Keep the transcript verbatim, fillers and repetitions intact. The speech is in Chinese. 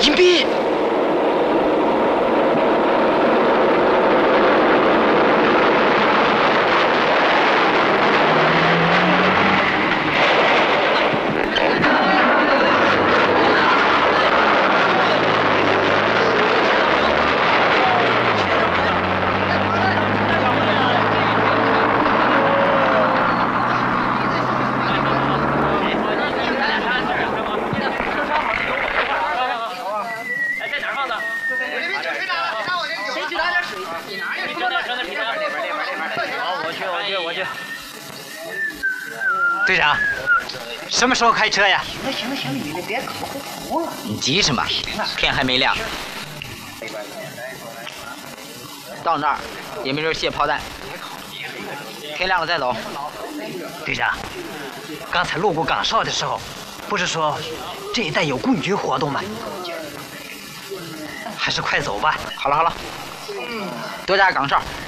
隐蔽。 队长，什么时候开车呀？ 行了行了行了，你别口头了。 你急什么？天还没亮。到那儿也没人卸炮弹，天亮了再走。 队长，刚才路过岗哨的时候，不是说这一带有棍局活动吗？还是快走吧。 好了好了，多加岗哨。